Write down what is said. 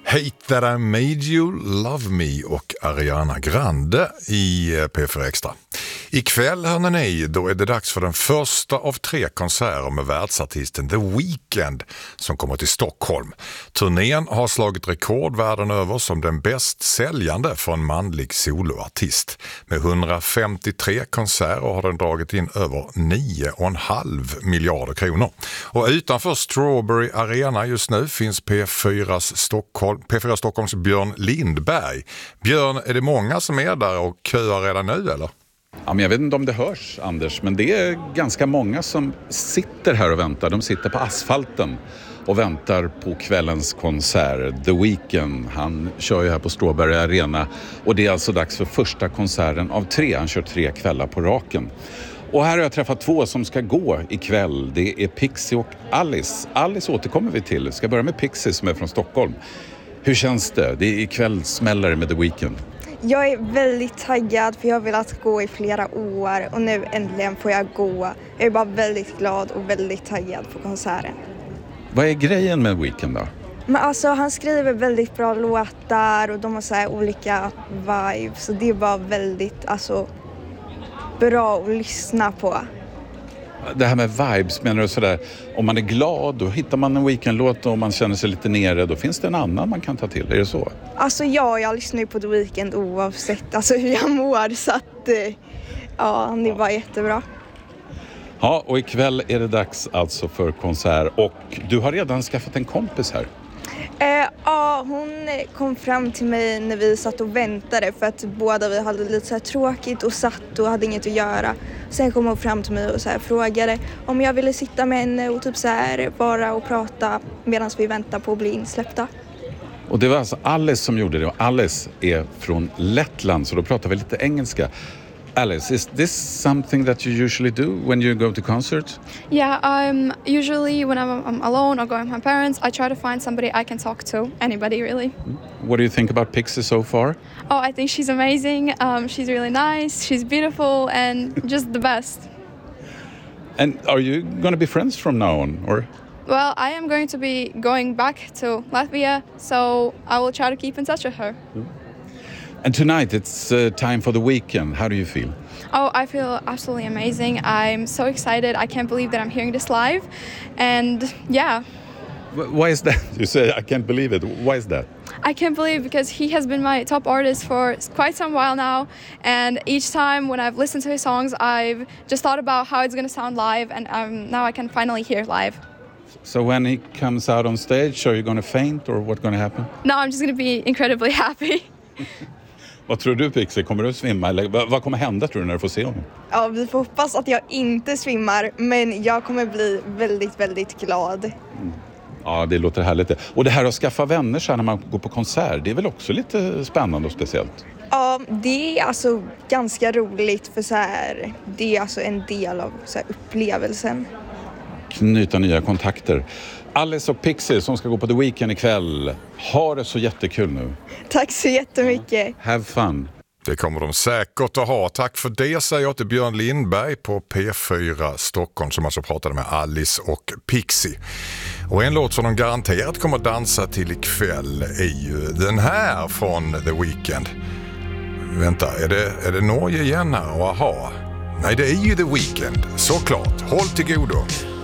Hate That I Made You, Love Me och Ariana Grande i P4 Extra. Ikväll, hörni ni, då är det dags för den första av 3 konserter med världsartisten The Weeknd som kommer till Stockholm. Turnén har slagit rekord världen över som den bäst säljande för en manlig soloartist. Med 153 konserter har den dragit in över 9,5 miljarder kronor. Och utanför Strawberry Arena just nu finns P4 Stockholms Björn Lindberg. Björn, är det många som är där och köar redan nu eller? Ja, men jag vet inte om det hörs, Anders, men det är ganska många som sitter här och väntar. De sitter på asfalten och väntar på kvällens konsert. The Weeknd, han kör ju här på Strawberry Arena och det är alltså dags för första konserten av 3. Han kör 3 kvällar på raken. Och här har jag träffat 2 som ska gå ikväll. Det är Pixie och Alice. Alice återkommer vi till. Jag ska börja med Pixie som är från Stockholm. Hur känns det? Det är ikväll smällare med The Weeknd. Jag är väldigt taggad för jag har velat gå i flera år och nu äntligen får jag gå. Jag är bara väldigt glad och väldigt taggad på konserten. Vad är grejen med Weeknd då? Men alltså han skriver väldigt bra låtar och de har så här olika vibes. Så det är bara väldigt bra att lyssna på. Det här med vibes, menar du sådär, om man är glad då hittar man en Weeknd-låt och om man känner sig lite nere då finns det en annan man kan ta till, är det så? Alltså jag lyssnar ju på The Weeknd oavsett hur jag mår så att det är bara jättebra. Ja, och ikväll är det dags alltså för konsert och du har redan skaffat en kompis här. Ja, hon kom fram till mig när vi satt och väntade för att båda vi hade lite så här tråkigt och satt och hade inget att göra. Sen kom hon fram till mig och så här frågade om jag ville sitta med henne och typ så här bara och prata medan vi väntar på att bli insläppta. Och det var alltså Alice som gjorde det och Alice är från Lettland så då pratar vi lite engelska. Alice, is this something that you usually do when you go to concerts? Yeah, usually when I'm alone or going with my parents, I try to find somebody I can talk to, anybody really. What do you think about Pixie so far? Oh, I think she's amazing. She's really nice, she's beautiful and just the best. And are you going to be friends from now on, or? Well, I am going to be going back to Latvia, so I will try to keep in touch with her. And tonight it's time for The Weeknd. How do you feel? Oh, I feel absolutely amazing. I'm so excited. I can't believe that I'm hearing this live. And yeah. Why is that? You say I can't believe it. Why is that? I can't believe because he has been my top artist for quite some while now. And each time when I've listened to his songs, I've just thought about how it's going to sound live. And now I can finally hear live. So when he comes out on stage, are you going to faint or what's going to happen? No, I'm just going to be incredibly happy. Vad tror du, Pixie? Kommer du svimma? Eller vad kommer hända, tror du, när du får se honom? Ja, vi får hoppas att jag inte svimmar, men jag kommer bli väldigt, väldigt glad. Mm. Ja, det låter härligt. Och det här att skaffa vänner så här när man går på konsert, det är väl också lite spännande och speciellt? Ja, det är alltså ganska roligt för så här, det är alltså en del av så här upplevelsen. Knyta nya kontakter. Alice och Pixie som ska gå på The Weeknd ikväll. Ha det så jättekul nu. Tack så jättemycket. Have fun. Det kommer de säkert att ha. Tack för det säger jag till Björn Lindberg på P4 Stockholm som alltså pratade med Alice och Pixie. Och en låt som de garanterat kommer att dansa till ikväll är ju den här från The Weeknd. Vänta, är det Norge igen här och aha? Nej, det är ju The Weeknd, såklart. Håll till godo.